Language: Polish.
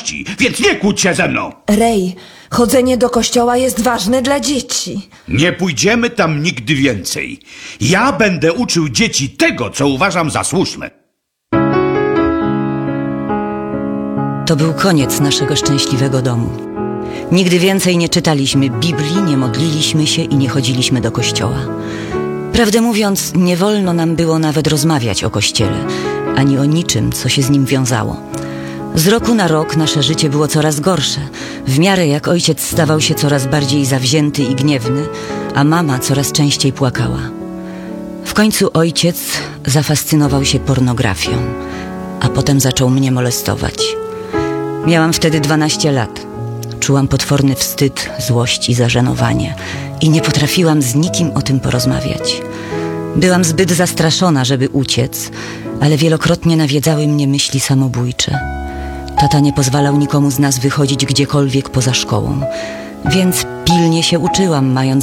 piękności, więc nie kłóć się ze mną. Ray, chodzenie do kościoła jest ważne dla dzieci. Nie pójdziemy tam nigdy więcej. Ja będę uczył dzieci tego, co uważam za słuszne. To był koniec naszego szczęśliwego domu. Nigdy więcej nie czytaliśmy Biblii, nie modliliśmy się i nie chodziliśmy do kościoła. Prawdę mówiąc, nie wolno nam było nawet rozmawiać o kościele, ani o niczym, co się z nim wiązało. Z roku na rok nasze życie było coraz gorsze, w miarę jak ojciec stawał się coraz bardziej zawzięty i gniewny, a mama coraz częściej płakała. W końcu ojciec zafascynował się pornografią, a potem zaczął mnie molestować. Miałam wtedy 12 lat. Czułam potworny wstyd, złość i zażenowanie i nie potrafiłam z nikim o tym porozmawiać. Byłam zbyt zastraszona, żeby uciec, ale wielokrotnie nawiedzały mnie myśli samobójcze. Tata nie pozwalał nikomu z nas wychodzić gdziekolwiek poza szkołą, więc pilnie się uczyłam, mając